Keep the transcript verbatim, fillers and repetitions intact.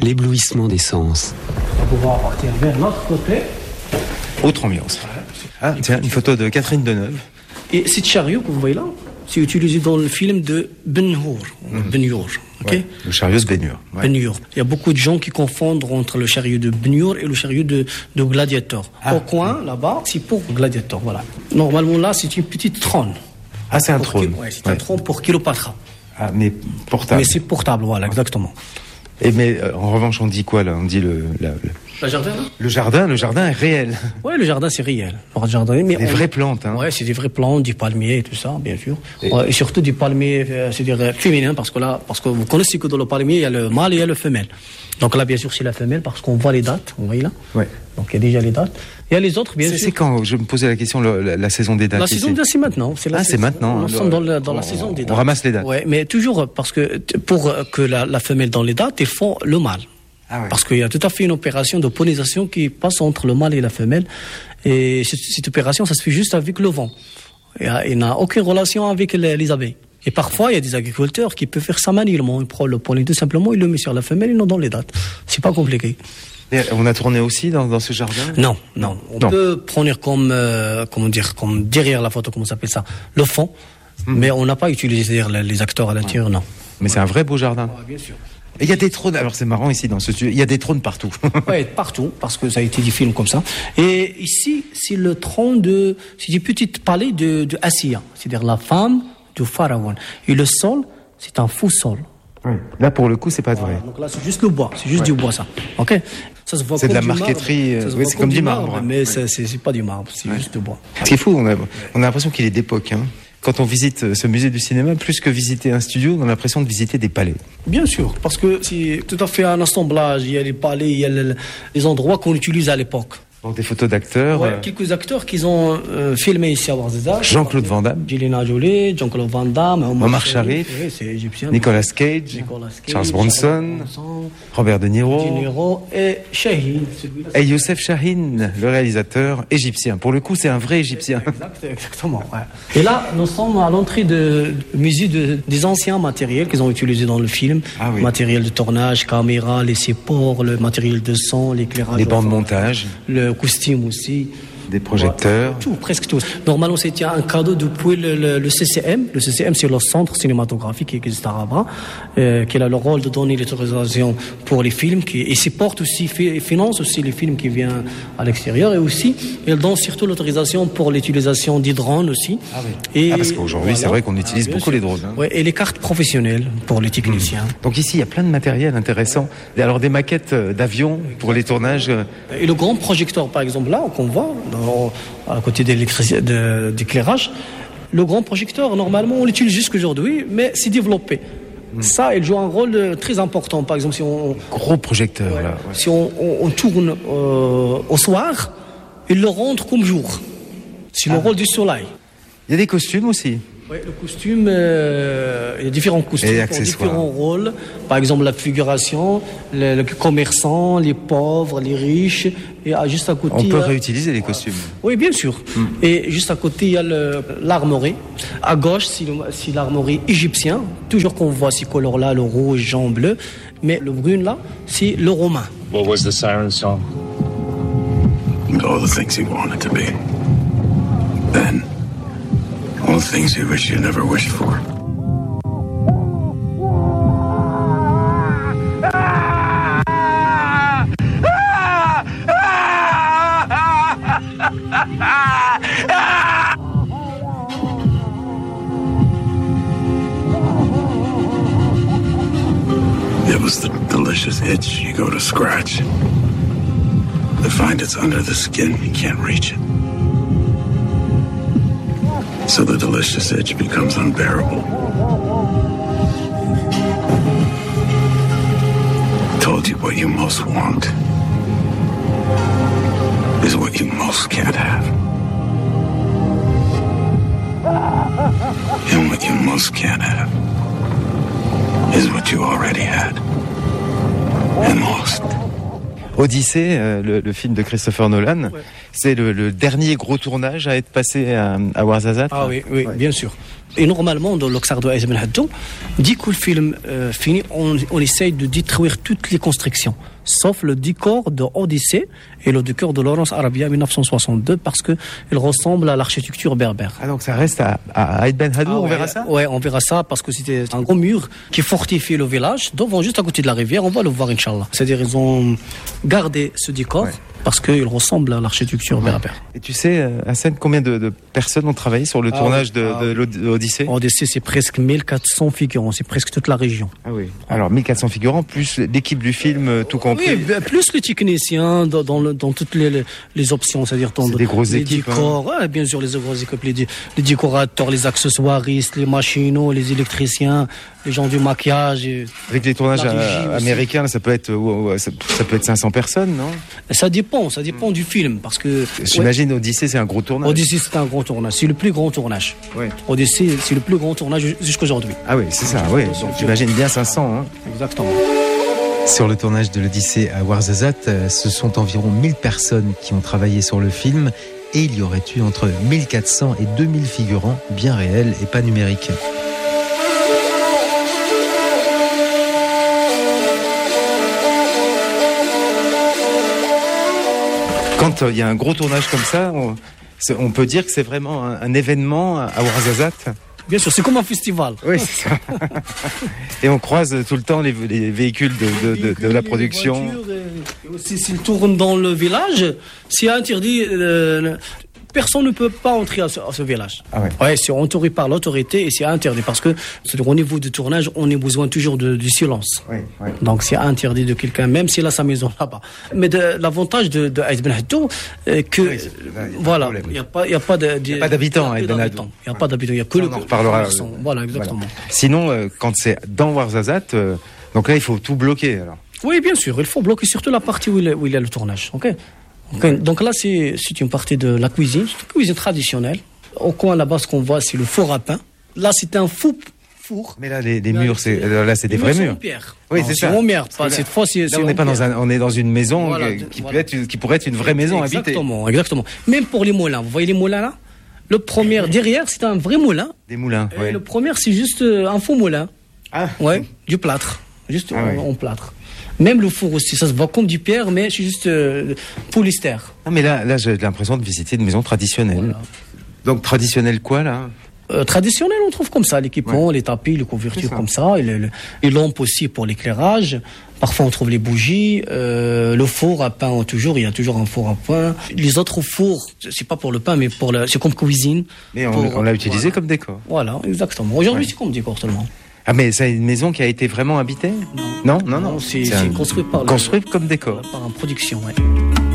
l'éblouissement des sens. On va pouvoir partir vers l'autre côté. Autre ambiance. Ah, tiens, une photo de Catherine Deneuve. Et cette chariot que vous voyez là, c'est utilisé dans le film de Ben Hur. Mmh. Ben Hur, ok Ouais, le chariot de Ben Hur. Ouais. Ben Hur. Il y a beaucoup de gens qui confondent entre le chariot de Ben Hur et le chariot de, de Gladiator. Ah. Au coin, là-bas, c'est pour Gladiator, voilà. Normalement, là, c'est une petite trône. Ah, c'est un Pour trône. Ki- ouais, c'est Ouais. un trône pour Kilopatra. Ah, mais portable. Mais c'est portable, voilà, exactement. Et mais euh, en revanche, on dit quoi là? On dit le, la- le Le jardin, là le jardin. Le jardin est réel. Ouais, le jardin, c'est réel. Le jardin, mais Des on- vraies plantes. Hein. Ouais, c'est des vraies plantes, du palmier et tout ça, bien sûr. Et- Ouais, Et, surtout du palmier, euh, c'est-à-dire euh, féminin, parce que là, parce que vous connaissez que dans le palmier, il y a le mâle et il y a le femelle. Donc là, bien sûr, c'est la femelle, parce qu'on voit les dates, vous voyez là. Ouais. Donc il y a déjà les dates. Il y a les autres, bien C'est sûr. c'est quand? Je me posais la question. le- la, la saison des dates. La ici. saison des dates, c'est maintenant. C'est la Ah, c'est saison- maintenant, Nous hein, sommes le- dans, le- dans on- la saison des on dates. ramasse les dates. Ouais, mais toujours, parce que t- pour que la, la femelle dans les dates, il faut le mâle. Ah ouais. Parce qu'il y a tout à fait une opération de pollinisation qui passe entre le mâle et la femelle. Et cette, cette opération, ça se fait juste avec le vent. Il y a- il n'a aucune relation avec les, les abeilles. Et parfois, il y a des agriculteurs qui peuvent faire ça manuellement. Ils prennent le pollen tout simplement, ils le mettent sur la femelle, ils l'ont dans les dates. C'est pas compliqué. Et on a tourné aussi dans, dans ce jardin. Non, non. On Non. peut prendre comme, euh, comment dire, comme derrière la photo, comment ça s'appelle ça, le fond. Mais on n'a pas utilisé c'est-à-dire, les, les acteurs à l'intérieur, non. Mais c'est un vrai beau jardin. bien sûr. Et il y a des trônes. Alors c'est marrant ici dans ce studio. Il y a des trônes partout. Ouais, partout, parce que ça a été des films comme ça. Et ici, c'est le trône de, c'est des petits palais de, de Assia, c'est-à-dire la femme du pharaon. Et le sol, c'est un faux sol. Ouais. Là pour le coup, c'est pas vrai. Donc là, c'est juste le bois, c'est juste du bois, ça. Ok. Ça se voit C'est de comme la du marqueterie, marbre. Ça euh, se oui, voit c'est comme du marbre. mais Ouais. c'est, c'est, c'est pas du marbre, c'est juste du bois. C'est fou. On a, on a l'impression qu'il est d'époque. Hein. Quand on visite ce musée du cinéma, plus que visiter un studio, on a l'impression de visiter des palais. Bien sûr, parce que c'est tout à fait un assemblage. Il y a les palais, il y a le- les endroits qu'on utilise à l'époque. Donc des photos d'acteurs. Ouais, euh, quelques acteurs qui ont euh, filmé ici à Ouarzazate. Jean-Claude Van Damme, Angelina Jolie, Jean-Claude Van Damme, Omar, Omar Sharif, oui, c'est égyptien. Nicolas Cage, Nicolas Cage, Charles Bronson, Bronson, Robert De Niro De Niro et Shahin. celui-là, et Youssef Chahine, le réalisateur égyptien. Pour le coup, c'est un vrai égyptien. Exact, exactement. Ouais. Et là, nous sommes à l'entrée de- du musée de- des anciens matériels qu'ils ont utilisés dans le film. Ah oui. Matériel de tournage, caméra, les supports, le matériel de son, l'éclairage. Les bancs de montage, Le costume aussi. des projecteurs. Ouais, tout, presque tout. Normalement, c'était un cadeau depuis le, le- le C C M. Le C C M, c'est le centre cinématographique qui existe à Rabat, euh, qui a le rôle de donner l'autorisation pour les films, qui, et supporte aussi, fi- finance aussi les films qui viennent à l'extérieur, et aussi, il donne surtout l'autorisation pour l'utilisation des drones aussi. Ah oui. Et Ah, parce qu'aujourd'hui, c'est vrai qu'on utilise bien beaucoup sûr. les drones, hein. Ouais, et les cartes professionnelles pour les techniciens. Donc ici, il y a plein de matériel intéressant. Et alors des maquettes euh, d'avions pour les tournages. euh, Et le grand projecteur, par exemple, là, qu'on voit, dans- à côté d'électrici- de- d'éclairage, le grand projecteur, normalement, on l'utilise jusqu'aujourd'hui, mais c'est développé. Ça, il joue un rôle euh, très important. Par exemple, si on, Gros projecteurs, là. ouais. si on, on- on tourne euh, au soir, il le rend comme jour. C'est le rôle du soleil. Il y a des costumes aussi. Oui, le costume, euh, il y a différents costumes Et pour accessoires. différents rôles. Par exemple, la figuration, le, le commerçant, les pauvres, les riches. Et à- juste à côté, On il y peut a- réutiliser les costumes. Oui, bien sûr. Et juste à côté, il y a le- l'armoirie. À gauche, c'est le- c'est l'armoirie égyptien. Toujours qu'on voit ces couleurs-là, le rouge, jaune, bleu. Mais le brun, là, c'est le romain. What was the siren song? All the things you wanted to be. Then, all the things you wish you never wished for. It was the delicious itch you go to scratch. To find it's under the skin, you can't reach it. So the delicious itch becomes unbearable. Told you what you most want is what you most can't have. And what you most can't have is what you already had and lost. Odyssée, euh, le, le film de Christopher Nolan, c'est le, le dernier gros tournage à être passé à, à Ouarzazate. Ah oui, oui, Ouais. bien sûr. Et normalement, dans l'Oxar de Aïd Ben Haddo, dès que le film euh, finit, on, on essaye de détruire toutes les constructions, sauf le décor de Odyssée et le décor de Lawrence Arabia mille neuf cent soixante-deux, parce qu'il ressemble à l'architecture berbère. Ah, donc ça reste à, à Aïd Ben Haddo, Ah on ouais, verra ça? Ouais, on verra ça, parce que c'était un gros mur qui fortifie le village, devant, juste à côté de la rivière. On va le voir, Inch'Allah. C'est-à-dire ils ont gardé ce décor. Ouais. Parce qu'il ressemble à l'architecture ouais. berbère. Et tu sais, Hassan, combien de, de personnes ont travaillé sur le ah tournage oui. de, ah de, de l'Odyssée? L'Odyssée, c'est presque mille quatre cents figurants, c'est presque toute la région. Ah oui. Alors mille quatre cents figurants, plus l'équipe du film, tout compris. Oui, plus les techniciens dans, dans, le, dans toutes les, les options, c'est-à-dire dans c'est des grosses les équipes. Décors, hein. Ouais, bien sûr, les grosses équipes, les, les décorateurs, les accessoiristes, les machinaux, les électriciens, les gens du maquillage. Et avec les tournages à, américains, ça peut être ça, ça peut être cinq cents personnes, non? Ça dépend, ça dépend mmh. du film, parce que j'imagine ouais, Odyssée c'est un gros tournage. Odyssée c'est un gros tournage, c'est le plus grand tournage. Ouais. Odyssée c'est le plus grand tournage jusqu'aujourd'hui. Ah oui, c'est ça, oui. Donc j'imagine bien cinq cents. Hein. Exactement. Sur le tournage de l'Odyssée à Ouarzazate, ce sont environ mille personnes qui ont travaillé sur le film et il y aurait eu entre mille quatre cents et deux mille figurants bien réels et pas numériques. Quand il y a un gros tournage comme ça, on, on peut dire que c'est vraiment un, un événement à Ouarzazate. Bien sûr, c'est comme un festival. Oui, c'est ça. Et on croise tout le temps les, les véhicules de, de, de, de la production. Et, et aussi, s'ils tournent dans le village, c'est interdit. Euh, Personne ne peut pas entrer à ce, à ce village. Ah ouais. Ouais, c'est entouré par l'autorité et c'est interdit parce que au niveau du tournage, on a besoin toujours de, du silence. Ouais, ouais. Donc c'est interdit de quelqu'un, même s'il a sa maison là-bas. Mais de, l'avantage de, de Aïd Ben Haddo, euh, que oui, là, voilà, il n'y a pas, il y a pas de, de, pas d'habitants à Aïd Ben Haddo. Il n'y a pas d'habitants, il n'y a que le. On en reparlera. Voilà, exactement. Voilà. Sinon, euh, quand c'est dans Ouarzazate, euh, donc là il faut tout bloquer alors. Oui, bien sûr, il faut bloquer surtout la partie où il, où il y a le tournage. Ok. Okay. Donc là, c'est, c'est une partie de la cuisine, c'est une cuisine traditionnelle. Au coin là-bas, ce qu'on voit, c'est le four à pain. Là, c'est un fou, four. Mais là, les, les murs, c'est, là, c'est des vrais murs. En pierre. Oui, non, c'est, c'est ça. En pierre. Pas, cette fois, c'est, là, c'est on n'est pas dans un, on est dans une maison voilà, qui, voilà. peut être, qui pourrait être une vraie maison habitée. Exactement, exactement. Même pour les moulins, vous voyez les moulins là. Le premier derrière, c'est un vrai moulin. Des moulins. Et ouais. Le premier, c'est juste un faux moulin. Ah. Ouais, du plâtre, juste ah, en, ouais. en plâtre. Même le four aussi, ça se voit comme du pierre, mais c'est juste euh, polystère. Non, mais là, là, j'ai l'impression de visiter une maison traditionnelle. Voilà. Donc, traditionnelle quoi, là euh, Traditionnelle, on trouve comme ça, l'équipement, ouais. les tapis, les couvertures ça. Comme ça, et les, les lampes aussi pour l'éclairage. Parfois, on trouve les bougies, euh, le four à pain, toujours, il y a toujours un four à pain. Les autres fours, c'est pas pour le pain, mais pour le, c'est comme cuisine. Mais on, pour, on l'a utilisé voilà. comme décor. Voilà, exactement. Aujourd'hui, ouais. c'est comme décor seulement. Ah mais c'est une maison qui a été vraiment habitée ? Non, non, non. non c'est, c'est, c'est construit par construit le... comme décor. Par une production, ouais.